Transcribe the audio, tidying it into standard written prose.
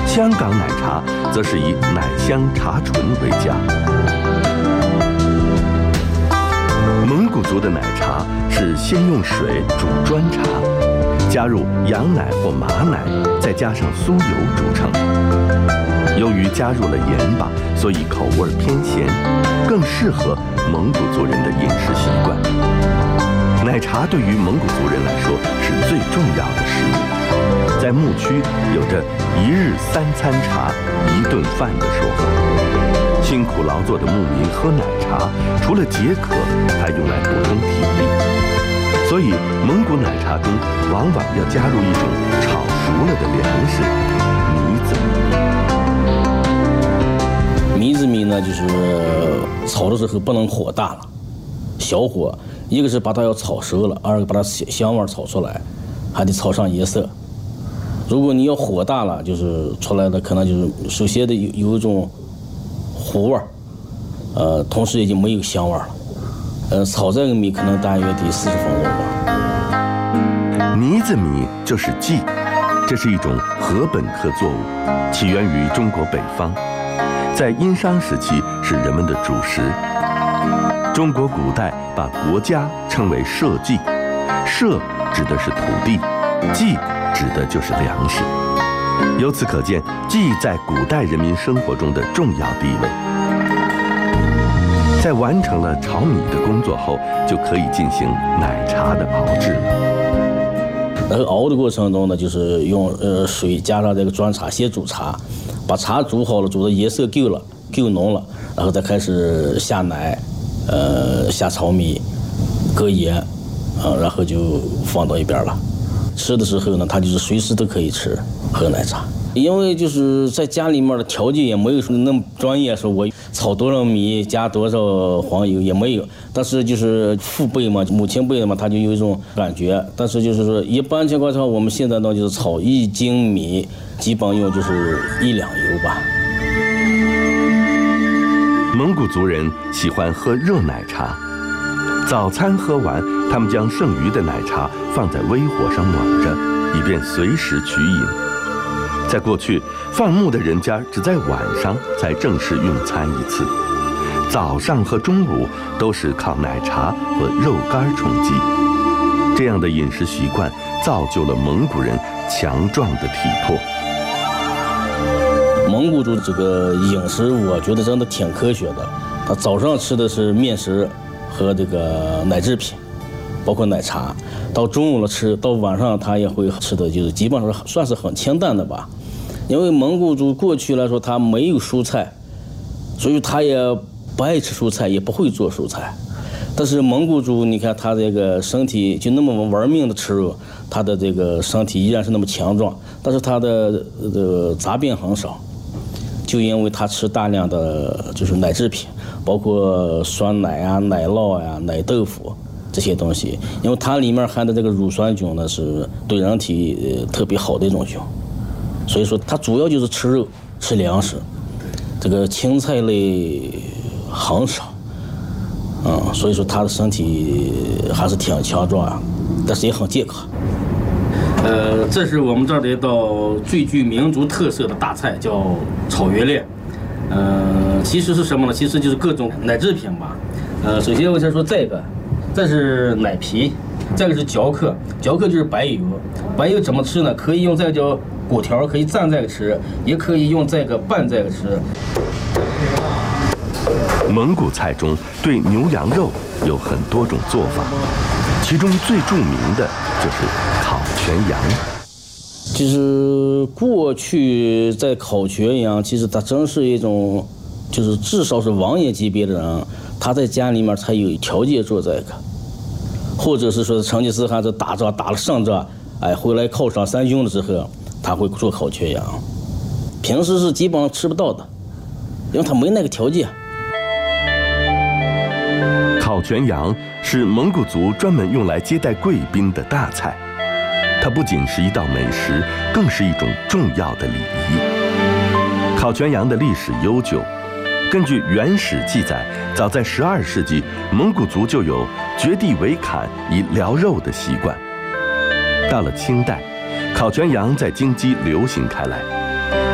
香港奶茶则是以奶香茶醇为佳。蒙古族的奶茶是先用水煮砖茶，加入羊奶或马奶，再加上酥油煮成。由于加入了盐巴，所以口味偏咸，更适合蒙古族人的饮食习惯。奶茶对于蒙古族人来说是最重要的食物，在牧区有着一日3餐茶1顿饭的说法。辛苦劳作的牧民喝奶茶，除了解渴，还用来补充体力。所以蒙古奶茶中往往要加入一种炒熟了的粮食——米子米。 米子米呢，就是炒的时候不能火大了，小火，一个是把它要炒熟了，二个把它香味炒出来，还得炒上颜色。如果你要火大了，就是出来的可能就是首先的有一种糊味儿，同时已经没有香味了。炒这个米可能大约得40分钟吧。 米子米就是稷，这是一种禾本科作物，起源于中国北方，在殷商时期是人们的主食。中国古代把国家称为社稷，社指的是土地，稷指的就是粮食。由此可见，稷在古代人民生活中的重要地位。在完成了炒米的工作后，就可以进行奶茶的熬制了。 然后熬的过程中呢，就是用水加上这个砖茶，先煮茶，把茶煮好了，煮的颜色够浓了，然后再开始下奶，下炒米，搁盐，然后就放到一边了。吃的时候呢，它就是随时都可以吃，喝奶茶。因为就是在家里面的条件也没有说那么专业，说我炒多少米加多少黄油也没有。但是就是父辈嘛，母亲辈的嘛，他就有一种感觉。但是就是说一般情况下，我们现在呢就是炒1斤米，基本用就是1两油吧。 蒙古族人喜欢喝热奶茶，早餐喝完，他们将剩余的奶茶放在微火上暖着，以便随时取饮。在过去，放牧的人家只在晚上才正式用餐一次，早上和中午都是靠奶茶和肉干充饥。这样的饮食习惯造就了蒙古人强壮的体魄。 蒙古族这个饮食，我觉得真的挺科学的。他早上吃的是面食和这个奶制品，包括奶茶。到中午了吃，到晚上他也会吃的，就是基本上算是很清淡的吧。因为蒙古族过去来说他没有蔬菜，所以他也不爱吃蔬菜，也不会做蔬菜。但是蒙古族，你看他这个身体就那么玩命的吃肉，他的这个身体依然是那么强壮，但是他的杂病很少，就因为他吃大量的就是奶制品，包括酸奶啊、奶酪呀、奶豆腐这些东西，因为它里面含的这个乳酸菌呢，是对人体特别好的一种菌。所以说它主要就是吃肉吃粮食，这个青菜类很少，所以说他的身体还是挺强壮啊，但是也很健康。这是我们这儿的一道最具民族特色的大菜，叫炒月亮。其实是什么呢？其实就是各种奶制品吧。首先我先说这是奶皮，这个是嚼克，嚼克就是白油。白油怎么吃呢？可以用这个叫果条，可以蘸这个吃，也可以用这个拌这个吃。 蒙古菜中对牛羊肉有很多种做法，其中最著名的就是烤全羊。 其实过去在烤全羊，其实它真是一种，就是至少是王爷级别的人，他在家里面才有条件做这个，或者是说成吉思汗这打仗打了胜仗，回来犒赏三军的时候，他会做烤全羊。平时是基本上吃不到的，因为他没那个条件。 烤全羊是蒙古族专门用来接待贵宾的大菜，它不仅是一道美食，更是一种重要的礼仪。烤全羊的历史悠久，根据《原始》记载，早在12世纪，蒙古族就有掘地为砍以疗肉的习惯。到了清代，烤全羊在京畿流行开来。